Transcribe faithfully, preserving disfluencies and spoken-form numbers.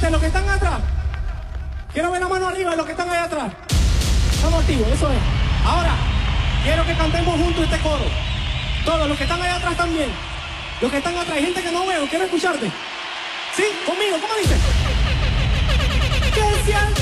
dice, los que están atrás. Quiero ver la mano arriba de los que están allá atrás. Estamos activos, eso es. Ahora, quiero que cantemos juntos este coro. Todos los que están allá atrás también. Los que están atrás, hay gente que no veo, quiero escucharte. ¿Sí? Conmigo, ¿cómo dice? Que si al